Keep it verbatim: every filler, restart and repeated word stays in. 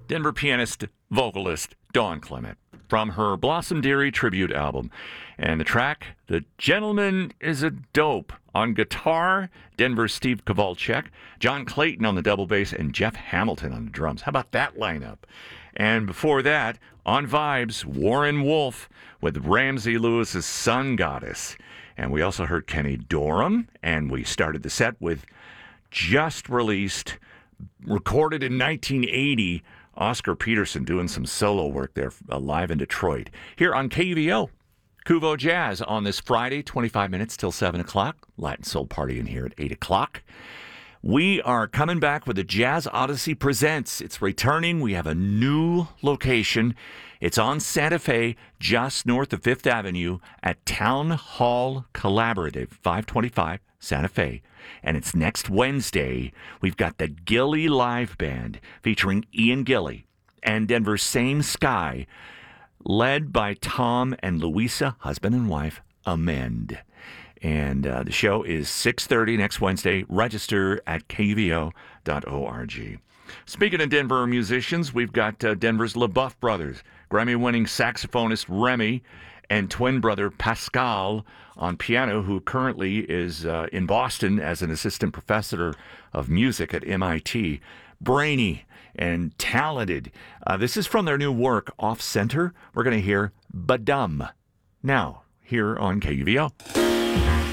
Denver pianist, vocalist Dawn Clement from her Blossom Dearie tribute album. And the track, The Gentleman is a Dope. On guitar, Denver's Steve Kowalczyk, John Clayton on the double bass, and Jeff Hamilton on the drums. How about that lineup? And before that, on vibes, Warren Wolf with Ramsey Lewis's Sun Goddess. And we also heard Kenny Dorham, and we started the set with just released, recorded in nineteen eighty, Oscar Peterson doing some solo work there uh, live in Detroit. Here on K U V O, Kuvo Jazz on this Friday, twenty-five minutes till seven o'clock. Latin Soul Party in here at eight o'clock. We are coming back with the Jazz Odyssey Presents. It's returning. We have a new location. It's on Santa Fe, just north of Fifth Avenue at Town Hall Collaborative, five twenty-five Santa Fe. And it's next Wednesday. We've got the Gilly Live Band featuring Ian Gilly and Denver's Same Sky, led by Tom and Louisa, husband and wife, Amend. And uh, the show is six thirty next Wednesday. Register at K U V O dot org. Speaking of Denver musicians, we've got uh, Denver's LaBeouf brothers, Grammy-winning saxophonist Remy and twin brother Pascal on piano, who currently is uh, in Boston as an assistant professor of music at M I T. Brainy and talented. Uh, this is from their new work, Off Center. We're going to hear Badum now here on K U V O.